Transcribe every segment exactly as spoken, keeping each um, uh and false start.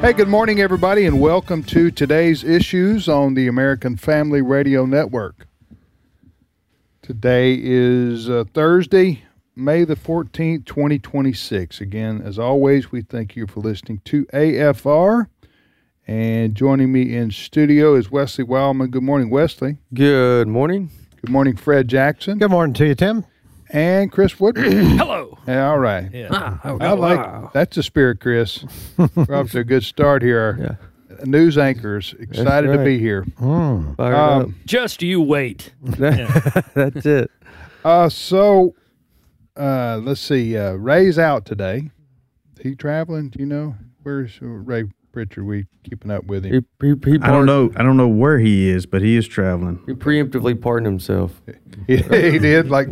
Hey, good morning, everybody, and welcome to today's issues on the American Family Radio Network. Today is uh, Thursday, May the fourteenth, twenty twenty-six. Again, as always, we thank you for listening to A F R. And joining me in studio is Wesley Wildman. Good morning, Wesley. Good morning. Good morning, Fred Jackson. Good morning to you, Tim. And Chris Woodward. Hello. Yeah, all right. Yeah. Ah, oh, I like wow. that's the spirit, Chris. We're off to a good start here. Yeah. News anchors excited right. to be here. Mm. Fired Um, Just you wait. up. That's it. Uh, so uh, let's see. Uh, Ray's out today. He traveling? Do you know where's Ray Pritchard? We keeping up with him? He, he, he I don't know. I don't know where he is, but he is traveling. He preemptively pardoned himself, he, he did like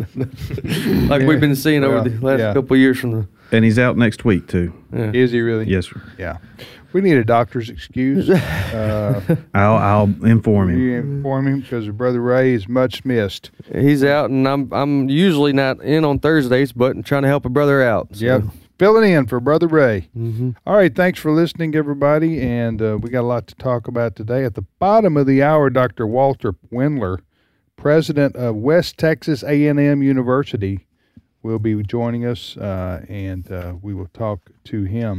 like we've been seeing Yeah, over the last yeah. couple of years from the. And he's out next week, too. Yeah. Is he really? Yes, sir. Yeah. We need a doctor's excuse. Uh, I'll, I'll inform him. you inform him because Brother Ray is much missed. He's out, and I'm I'm usually not in on Thursdays, but trying to help a brother out. So. Yep. Filling in for Brother Ray. Mm-hmm. All right, thanks for listening, everybody, and uh, we got a lot to talk about today. At the bottom of the hour, Doctor Walter Wendler, president of West Texas A and M University, will be joining us, uh, and uh, we will talk to him.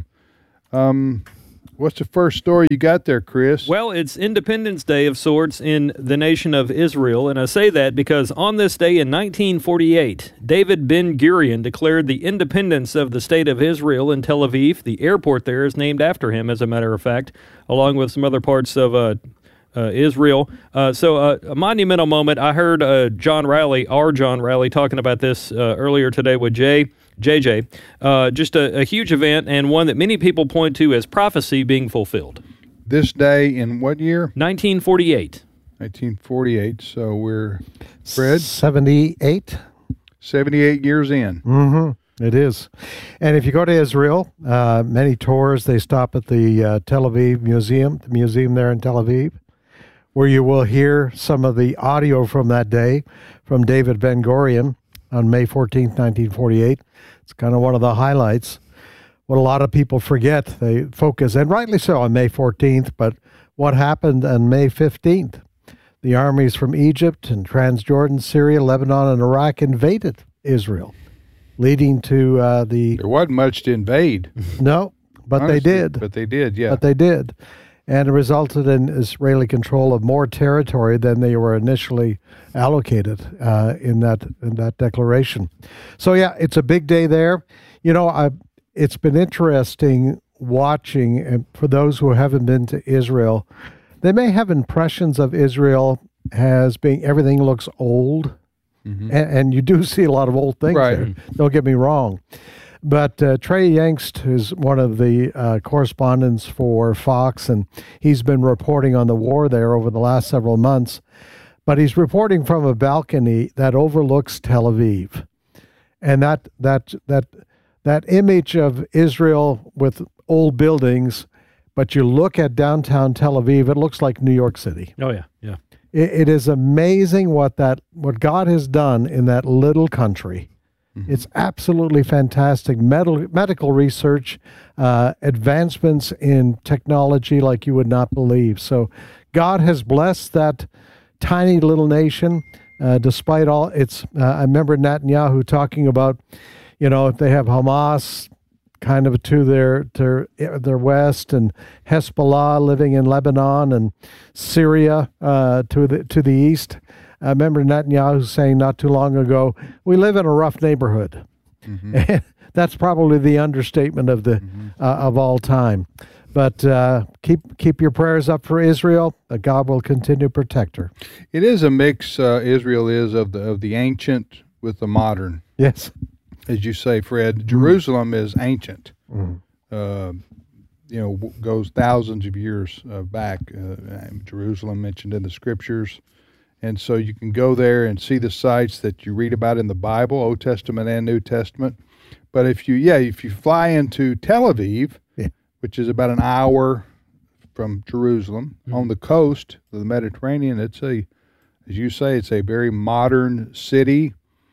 Um, what's the first story you got there, Chris? Well, it's Independence Day of sorts in the nation of Israel, and I say that because on this day in nineteen forty-eight, David Ben-Gurion declared the independence of the state of Israel in Tel Aviv. The airport there is named after him, as a matter of fact, along with some other parts of uh, uh, Israel. Uh, so uh, a monumental moment. I heard uh, John Rowley, our John Rowley, talking about this uh, earlier today with Jay. J J, uh, just a, a huge event and one that many people point to as prophecy being fulfilled. This day in what year? nineteen forty-eight. nineteen forty-eight. So we're, Fred, seventy-eight. seventy-eight years in. Mm-hmm. It is. And if you go to Israel, uh, many tours, they stop at the uh, Tel Aviv Museum, the museum there in Tel Aviv, where you will hear some of the audio from that day from David Ben-Gurion on May fourteenth, nineteen forty-eight. It's kind of one of the highlights. What a lot of people forget, they focus, and rightly so, on May fourteenth, but what happened on May fifteenth? The armies from Egypt and Transjordan, Syria, Lebanon, and Iraq invaded Israel, leading to uh, the... There wasn't much to invade. No, but honestly, they did. But they did, yeah. But they did. And it resulted in Israeli control of more territory than they were initially allocated uh, in that in that declaration. So yeah, it's a big day there. You know, I, it's been interesting watching, and for those who haven't been to Israel, they may have impressions of Israel as being everything looks old, Mhm. and, and you do see a lot of old things Right. there. Don't get me wrong. But uh, Trey Yangst is one of the uh, correspondents for Fox, and he's been reporting on the war there over the last several months. But he's reporting from a balcony that overlooks Tel Aviv, and that that that that image of Israel with old buildings. But you look at downtown Tel Aviv, it looks like New York City. Oh, yeah, yeah. It, it is amazing what that what God has done in that little country. It's absolutely fantastic. Medical, medical research, uh, advancements in technology like you would not believe. So God has blessed that tiny little nation, uh, despite all its... Uh, I remember Netanyahu talking about, you know, if they have Hamas kind of to their, to their west, and Hezbollah living in Lebanon, and Syria uh, to the to the east. I remember Netanyahu saying not too long ago, we live in a rough neighborhood. Mm-hmm. That's probably the understatement of the mm-hmm. uh, of all time. But uh, keep keep your prayers up for Israel. Uh, God will continue to protect her. It is a mix, uh, Israel is, of the of the ancient with the modern. Yes. As you say, Fred, mm-hmm. Jerusalem is ancient. Mm-hmm. Uh, you know, w- goes thousands of years uh, back. Uh, Jerusalem mentioned in the scriptures. And so you can go there and see the sites that you read about in the Bible, Old Testament and New Testament. But if you, yeah, if you fly into Tel Aviv, yeah. which is about an hour from Jerusalem, mm-hmm. on the coast of the Mediterranean, it's a, as you say, it's a very modern city,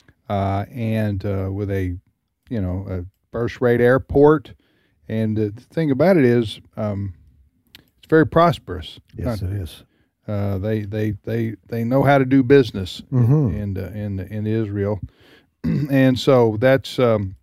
uh, and uh, with a, you know, a first-rate airport. And the thing about it is, um, very prosperous. Yes, country. it is. Uh, they they they they know how to do business Mhm. in uh, in in Israel, and so that's um,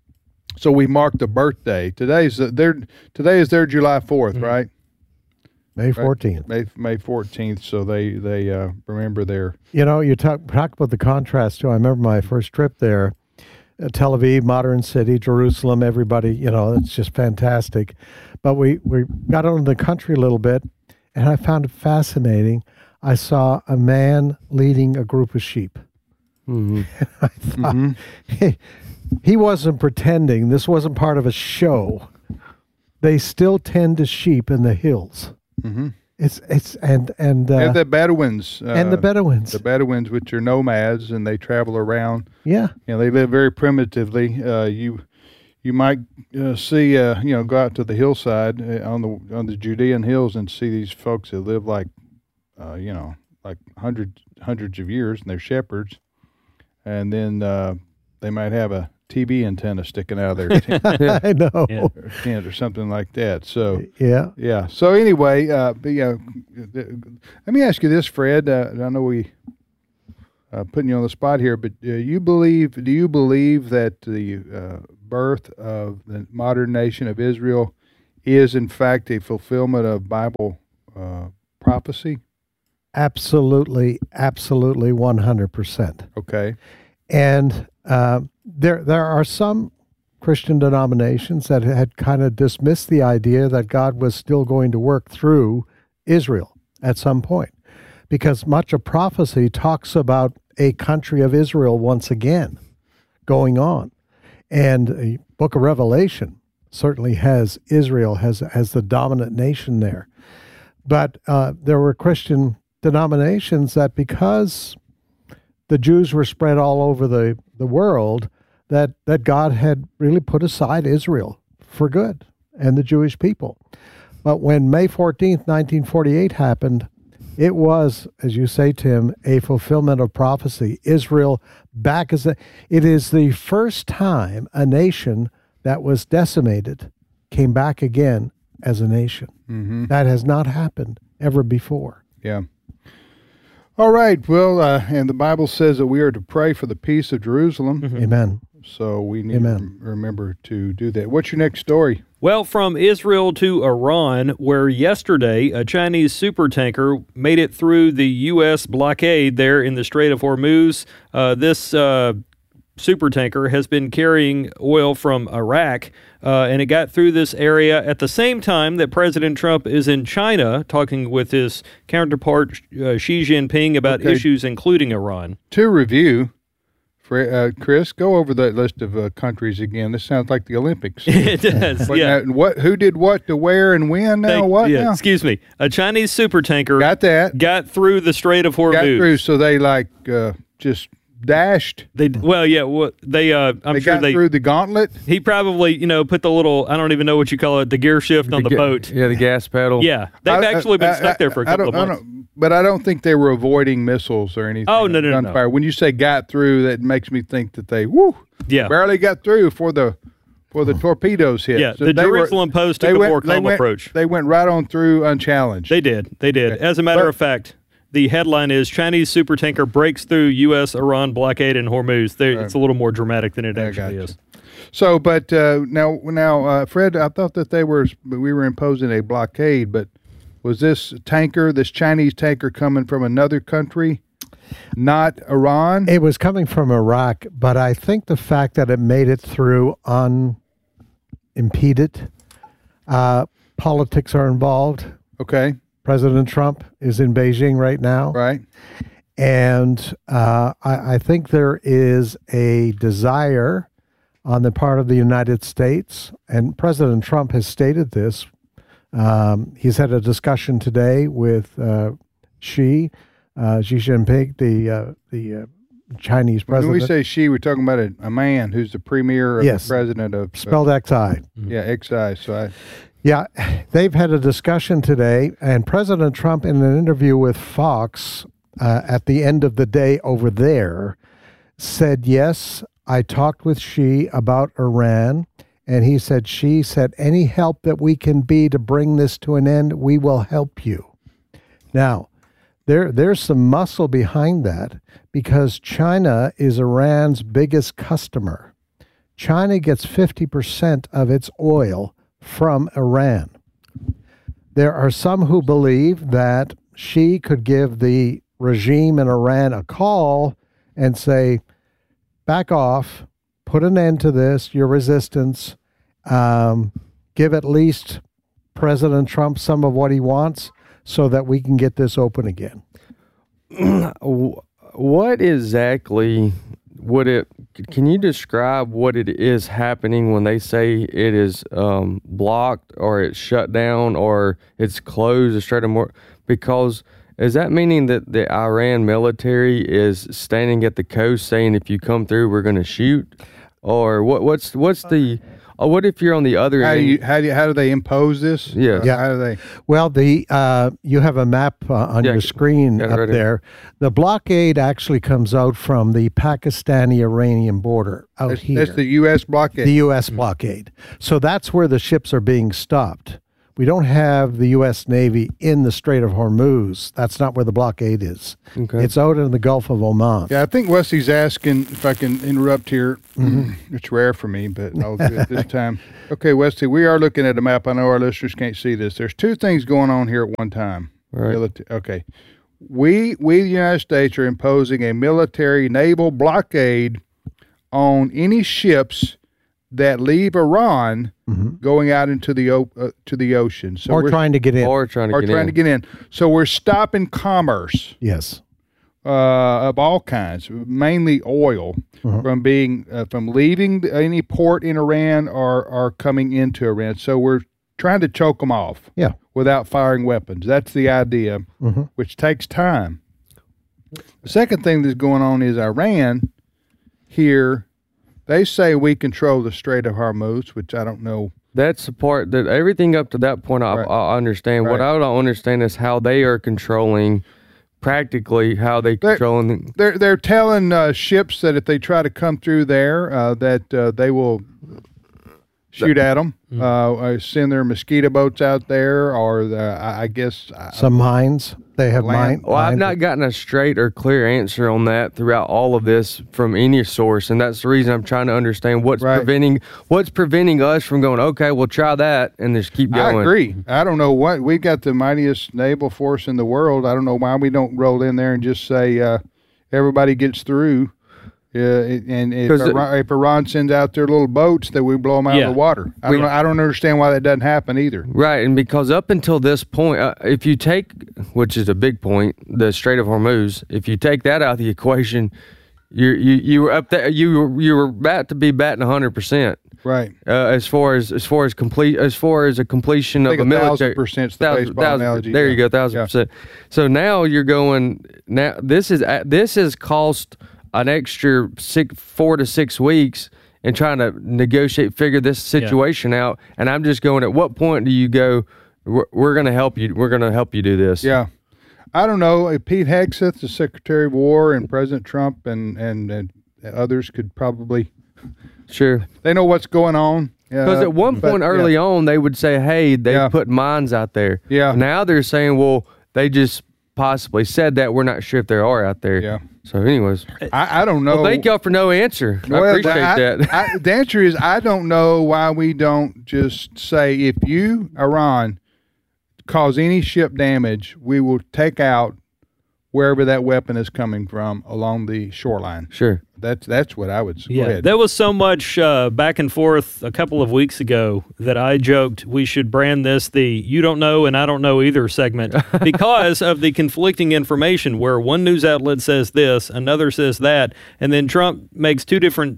so we marked the birthday. Today's the- their today is their July fourth, Mhm. right? May fourteenth. May May fourteenth. So they they uh, remember their You know, you talk talk about the contrast too. I remember my first trip there, uh, Tel Aviv, modern city, Jerusalem. Everybody, you know, it's just fantastic. But we we got out in the country a little bit, and I found it fascinating. I saw a man leading a group of sheep. Mhm. I thought Mhm. he, he wasn't pretending. This wasn't part of a show. They still tend to sheep in the hills. hmm It's it's and and uh, and the Bedouins uh, and the Bedouins. the Bedouins, which are nomads, and they travel around. yeah. You know, they live very primitively. Uh, you you might uh, see, uh, you know, go out to the hillside uh, on the on the Judean hills and see these folks that live like, uh, you know, like hundreds hundreds of years, and they're shepherds. And then uh, they might have a T V antenna sticking out of their tent, I know. Yeah. or tent or something like that. So Yeah. yeah. So anyway, uh, but, yeah, th- let me ask you this, Fred. Uh, I know we uh, putting you on the spot here, but uh, you believe? Do you believe that the uh, birth of the modern nation of Israel is, in fact, a fulfillment of Bible uh, prophecy? Absolutely, absolutely, one hundred percent. Okay. And uh, there, there are some Christian denominations that had kind of dismissed the idea that God was still going to work through Israel at some point, because much of prophecy talks about a country of Israel once again going on, and the Book of Revelation certainly has Israel as as the dominant nation there. But uh, there were Christian denominations that, because the Jews were spread all over the, the world, that, that God had really put aside Israel for good and the Jewish people. But when May fourteenth, nineteen forty-eight happened, it was, as you say, Tim, a fulfillment of prophecy. Israel back as a, it is the first time a nation that was decimated came back again as a nation. Mm-hmm. That has not happened ever before. Yeah. All right. Well, uh, and the Bible says that we are to pray for the peace of Jerusalem. Mhm. Amen. So we need Amen. to remember to do that. What's your next story? Well, from Israel to Iran, where yesterday a Chinese supertanker made it through the U S blockade there in the Strait of Hormuz. Uh, this uh, supertanker has been carrying oil from Iraq, uh, and it got through this area at the same time that President Trump is in China talking with his counterpart uh, Xi Jinping about Okay. issues including Iran. To review, Fre- uh, Chris, go over that list of uh, countries again. This sounds like the Olympics. It does, What, yeah. now, what? Who did what to where and when? Now Thank- what? yeah, Now? excuse me. A Chinese supertanker Got that? got through the Strait of Hormuz. Got through. So they like uh, just dashed. They well, yeah. Well, they. Uh, I'm they sure got they. through the gauntlet. He probably, you know, put the little. I don't even know what you call it. The gear shift on the ga- boat. Yeah, the gas pedal. Yeah, they've I- actually been I- stuck there for a I- I couple of don't- I months. don't- But I don't think they were avoiding missiles or anything. Oh, no, no, no, no. gunfire. When you say got through, that makes me think that they woo Yeah, barely got through before the before the torpedoes hit. yeah. So The they were- Jerusalem Post they took a went- more they calm went- approach. They went right on through unchallenged. They did. They did. Okay. As a matter But- of fact, the headline is Chinese supertanker breaks through U S Iran blockade in Hormuz. They, Right. It's a little more dramatic than it I actually gotcha. is. So, but uh, now, now, uh, Fred, I thought that they were we were imposing a blockade, but was this tanker, this Chinese tanker, coming from another country, not Iran? It was coming from Iraq, but I think the fact that it made it through unimpeded, uh, politics are involved. Okay, President Trump is in Beijing right now. right. And uh, I, I think there is a desire on the part of the United States, and President Trump has stated this. Um, he's had a discussion today with uh, Xi, uh, Xi Jinping, the uh, the uh, Chinese When president. we say she, we're talking about a, a man who's the premier or Yes. the president of uh, spelled X I. yeah, X I. So I, Yeah, they've had a discussion today, and President Trump, in an interview with Fox uh, at the end of the day over there, said, yes, I talked with Xi about Iran, And he said, she said, any help that we can be to bring this to an end, we will help you. Now, there, there's some muscle behind that because China is Iran's biggest customer. China gets fifty percent of its oil from Iran. There are some who believe that she could give the regime in Iran a call and say, back off, put an end to this, your resistance, um, give at least President Trump some of what he wants so that we can get this open again. What exactly would it, can you describe what it is happening when they say it is um, blocked or it's shut down or it's closed, the Strait of Hormuz? Because is that meaning that the Iran military is standing at the coast saying, if you come through, we're going to shoot? Or what? What's what's the? Or what if you're on the other How end? do you, how do you, how do they impose this? Yeah. Yeah. How do they? Well, the uh, you have a map uh, on Yeah, your screen got it up right here. there. The blockade actually comes out from the Pakistani-Iranian border out That's, here. that's the U S blockade. The U S blockade. So that's where the ships are being stopped. We don't have the U S Navy in the Strait of Hormuz. That's not where the blockade is. Okay. It's out in the Gulf of Oman. Yeah, I think Wesley's asking if I can interrupt here. Mm-hmm. It's rare for me, but I'll do it this time. Okay, Wesley, we are looking at a map. I know our listeners can't see this. There's two things going on here at one time. Right. Milita- okay. We, we, the United States, are imposing a military naval blockade on any ships that leave Iran going out into the o- uh, to the ocean. So or we're, trying to get in. Or trying to or get trying in. to get in. So we're stopping commerce Yes. uh, of all kinds, mainly oil, from being uh, from leaving the- any port in Iran or or coming into Iran. So we're trying to choke them off Yeah. without firing weapons. That's the idea, which takes time. The second thing that's going on is Iran here. They say we control the Strait of Hormuz, which I don't know. That's the part that everything up to that point I, Right. I understand. What Right. I don't understand is how they are controlling, practically how they They're- controlling. They're they're telling uh, ships that if they try to come through there, uh, that uh, they will shoot at them, uh, uh, send their mosquito boats out there, or the, I, I guess uh, Some mines. They have Land- mine. Well, I've mine- not gotten a straight or clear answer on that throughout all of this from any source, and that's the reason I'm trying to understand what's Right. preventing what's preventing us from going. Okay, we'll try that and just keep going. I agree. I don't know what we got the mightiest naval force in the world. I don't know why we don't roll in there and just say uh, everybody gets through. Yeah, and if 'Cause the- Iran, if Iran sends out their little boats, that we blow them out Yeah. of the water. I We- don't. know, I don't understand why that doesn't happen either. Right, and because up until this point, uh, if you take, which is a big point, the Strait of Hormuz, if you take that out of the equation, you you you were up there, you were you were about to be batting one hundred percent. Right. Uh, as far as as far as complete as far as a completion I of think a a military thousand percent's the thousand- baseball thousand- analogy. There Yeah. you go, thousand Yeah. percent. So now you're going. Now this is a- this has cost an extra six, four to six weeks in trying to negotiate, figure this situation out. And I'm just going. At what point do you go? We're, we're going to help you. We're going to help you do this. Yeah. I don't know. If Pete Hegseth, the Secretary of War, and President Trump and, and, and others could probably, Sure. they know what's going on. Because Uh, at one but, point yeah. early on, they would say, "Hey, they Yeah. put mines out there." Yeah. Now they're saying, "Well, they just possibly said that. We're not sure if there are out there." Yeah. So, anyways, I, I don't know. well, thank y'all for no answer. I Well, appreciate I- that. I, the answer is I don't know why we don't just say if you, Iran, cause any ship damage, we will take out wherever that weapon is coming from along the shoreline. Sure. That's that's what I would say. Go Yeah, ahead. there was so much uh, back and forth a couple of weeks ago that I joked we should brand this the "you don't know and I don't know either" segment because of the conflicting information where one news outlet says this, another says that, and then Trump makes two different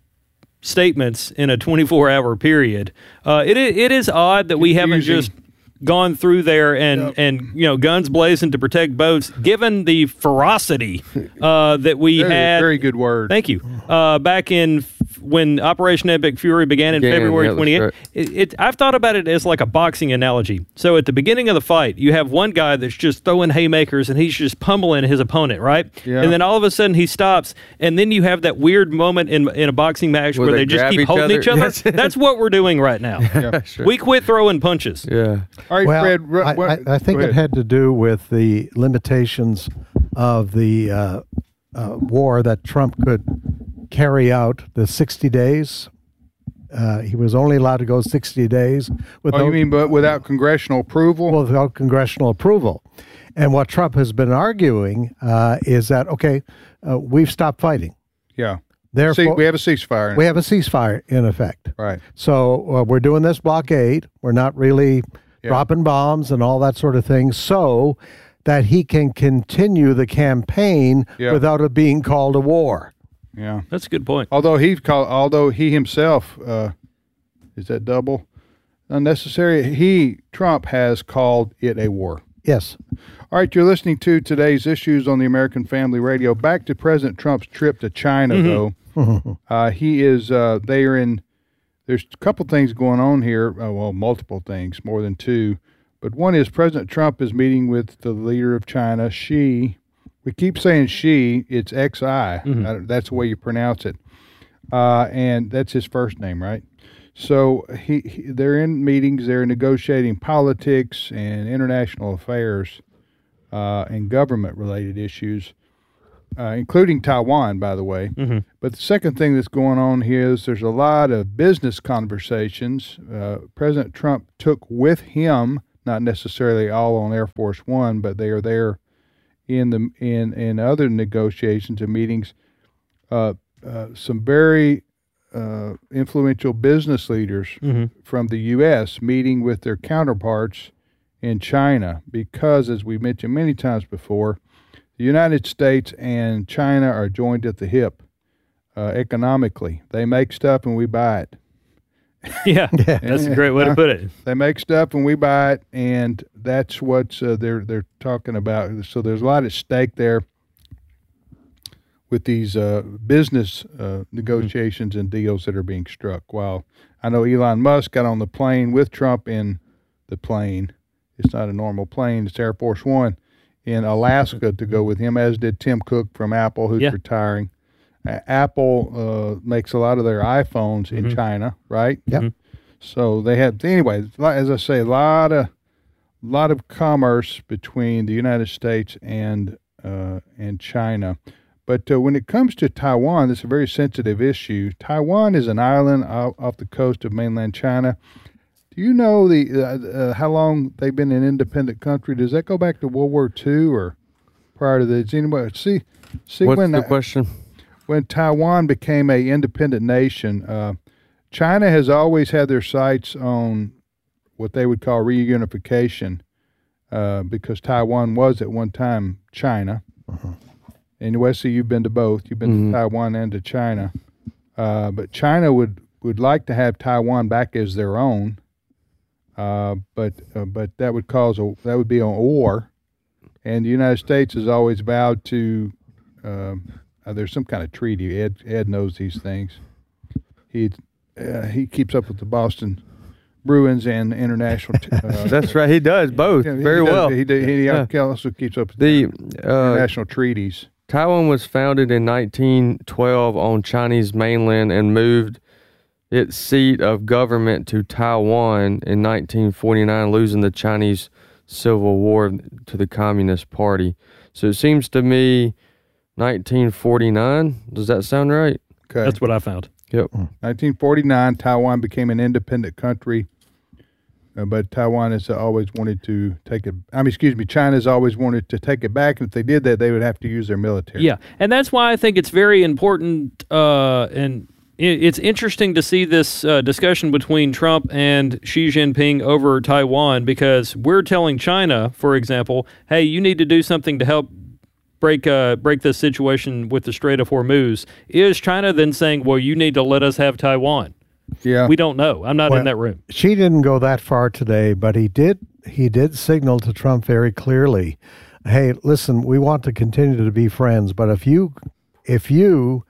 statements in a twenty-four hour period. Uh, it, i- it is odd that we haven't Confusing. just gone through there and, Yep. and you know, guns blazing to protect boats, given the ferocity uh, that we That is a had. very good word. Thank you. Uh, back in of when Operation Epic Fury began in Began, February yeah, that's twenty-eighth, right. it, it, I've thought about it as like a boxing analogy. So at the beginning of the fight, you have one guy that's just throwing haymakers and he's just pummeling his opponent, right? Yeah. And then all of a sudden he stops, and then you have that weird moment in in a boxing match Where where they they just grab keep each holding other. each other. Yes. That's what we're doing right now. Yeah. Sure. We quit throwing punches. Yeah. All right, Well, Fred. ru- I, what- I, I think go it ahead. had to do with the limitations of the uh, uh, war that Trump could carry out, the sixty days. Uh, he was only allowed to go sixty days without, Oh, you mean but without congressional approval? without congressional approval. And what Trump has been arguing uh, is that, okay, uh, we've stopped fighting. yeah. Therefore, See, we have a ceasefire. we have a ceasefire in effect. right. So uh, we're doing this blockade. We're not really Yeah. dropping bombs and all that sort of thing, so that he can continue the campaign Yeah. without it being called a war. Yeah. That's a good point. Although he called, although he himself, uh, is that double unnecessary? He Trump has called it a war. Yes. All right, you're listening to today's issues on the American Family Radio. Back to President Trump's trip to China, though. Uh, he is. Uh, they are in. There's a couple things going on here. Uh, well, multiple things, more than two. But one is President Trump is meeting with the leader of China, Xi. We keep saying Xi. It's X I. Uh, that's the way you pronounce it. Uh, and that's his first name, right? So he, he they're in meetings. They're negotiating politics and international affairs uh, and government-related issues, uh, including Taiwan, by the way. Mhm. But the second thing that's going on here is there's a lot of business conversations. Uh, President Trump took with him, not necessarily all on Air Force One, but they are there in the in in other negotiations and meetings. Uh, uh, some very uh, influential business leaders Mhm. from the U S meeting with their counterparts in China, because, as we mentioned many times before, the United States and China are joined at the hip uh, economically. They make stuff and we buy it. Yeah, that's a great way to put it. They make stuff and we buy it, and that's what uh, they're they're talking about. So there's a lot at stake there with these uh, business uh, negotiations and deals that are being struck. While I know Elon Musk got on the plane with Trump in the plane. It's not a normal plane. It's Air Force One in Alaska to go with him, as did Tim Cook from Apple, who's Yeah. retiring. Uh, Apple uh, makes a lot of their iPhones in China, right? Yep. Mhm. So they had, anyway, as I say, a lot of lot of commerce between the United States and uh, and China. But uh, when it comes to Taiwan, it's a very sensitive issue. Taiwan is an island off, off the coast of mainland China. Do you know the uh, uh, how long they've been an independent country? Does that go back to World War Two or prior to this? Anybody see see What's when the question? when Taiwan became a independent nation? Uh, China has always had their sights on what they would call reunification, uh, because Taiwan was at one time China. And Wesley, you've been to both. You've been Mhm. to Taiwan and to China. Uh, but China would, would like to have Taiwan back as their own. Uh, but uh, but that would cause a that would be a war, and the United States has always vowed to. Um, uh, there's some kind of treaty. Ed Ed knows these things. He uh, he keeps up with the Boston Bruins and international. T- uh, That's right. He does both yeah, he very does- well. He do- he Yeah. also keeps up with The uh, international treaties. Taiwan was founded in nineteen twelve on Chinese mainland and moved its seat of government to Taiwan in nineteen forty-nine, losing the Chinese Civil War to the Communist Party. So it seems to me nineteen forty-nine. Does that sound right? Okay. That's what I found. Yep. nineteen forty-nine, Taiwan became an independent country, uh, but Taiwan has always wanted to take it. I mean, excuse me, China's always wanted to take it back. And if they did that, they would have to use their military. Yeah, and that's why I think it's very important, uh, and i- it's interesting to see this uh, discussion between Trump and Xi Jinping over Taiwan, because we're telling China, for example, hey, you need to do something to help break uh, break this situation with the Strait of Hormuz. Is China then saying, well, you need to let us have Taiwan? Yeah. We don't know. I'm not Well, in that room. She didn't go that far today, but he did. He did signal to Trump very clearly, "Hey, listen, we want to continue to be friends, but if you, if you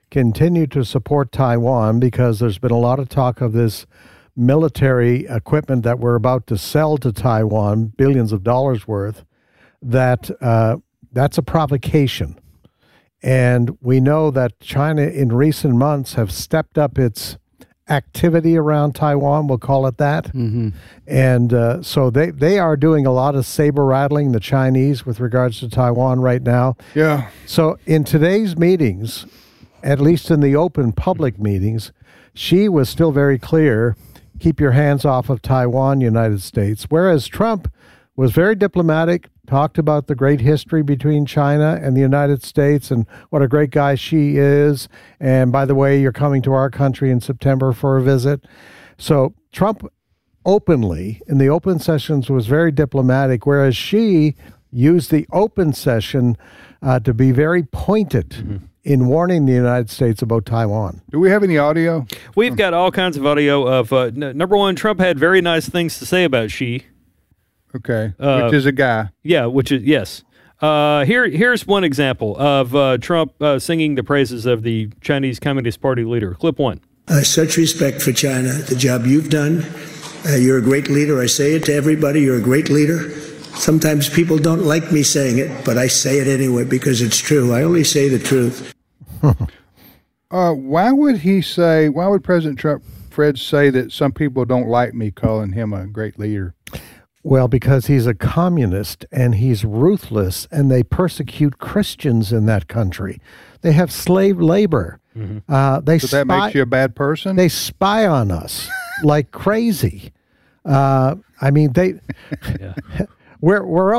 continue to support Taiwan because there's been a lot of talk of this military equipment that we're about to sell to Taiwan, billions of dollars worth, that uh, that's a provocation. And we know that China in recent months have stepped up its activity around Taiwan, we'll call it that. Mm-hmm. And uh, so they, they are doing a lot of saber rattling, the Chinese, with regards to Taiwan right now. Yeah. So in today's meetings, at least in the open public meetings, Xi was still very clear, keep your hands off of Taiwan, United States. Whereas Trump was very diplomatic, talked about the great history between China and the United States and what a great guy Xi is. And by the way, you're coming to our country in September for a visit. So Trump openly, in the open sessions, was very diplomatic, whereas Xi used the open session uh, to be very pointed mm-hmm. in warning the United States about Taiwan. Do we have any audio? We've got all kinds of audio of, uh, n- number one, Trump had very nice things to say about Xi. Okay, Uh, which is a guy. Yeah, which is, yes. Uh, here, here's one example of uh, Trump uh, singing the praises of the Chinese Communist Party leader. Clip one. Uh, such respect for China, the job you've done. Uh, you're a great leader. I say it to everybody. You're a great leader. Sometimes people don't like me saying it, but I say it anyway because it's true. I only say the truth. uh, why would he say, why would President Trump, Fred, say that some people don't like me calling him a great leader? Well, because he's a communist and he's ruthless, and they persecute Christians in that country. They have slave labor. Mm-hmm. Uh, they so that spy, makes you a bad person? They spy on us like crazy. Uh, I mean, they. Yeah. We're we're